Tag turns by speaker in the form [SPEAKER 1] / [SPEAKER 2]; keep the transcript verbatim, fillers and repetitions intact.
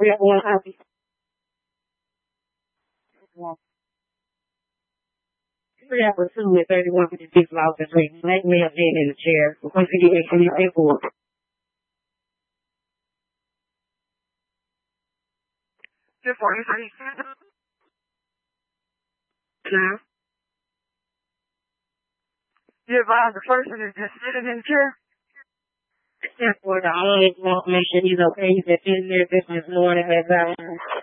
[SPEAKER 1] We got one happy. We got for two at thirty-one fifty-six Lawson Street. Make me a man in the chair. Once you get from your paperwork. Just for you, honey. Now, you advise the person is just sitting in the chair? Except for the only want to make sure he's okay. He's just sitting there, this is no one that has